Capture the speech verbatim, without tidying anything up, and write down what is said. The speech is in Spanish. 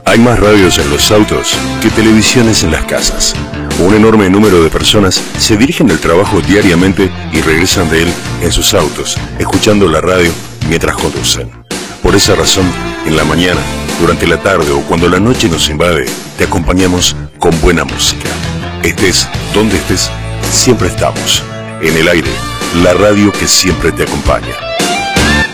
Hay más radios en los autos que televisiones en las casas. Un enorme número de personas se dirigen al trabajo diariamente y regresan de él en sus autos, escuchando la radio mientras conducen. Por esa razón, en la mañana, durante la tarde o cuando la noche nos invade, te acompañamos con buena música. Estés donde estés, siempre estamos. En el aire, la radio que siempre te acompaña.